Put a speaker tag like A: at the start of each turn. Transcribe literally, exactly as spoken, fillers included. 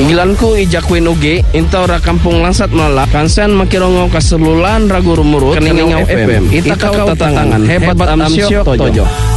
A: Panggilanku ijakuin uge, inta ora kampung langsat malak, kansen makirongo kaselulan ragu rumurut, keningau F M, ita kau tatangan, hebat amsyo tojo.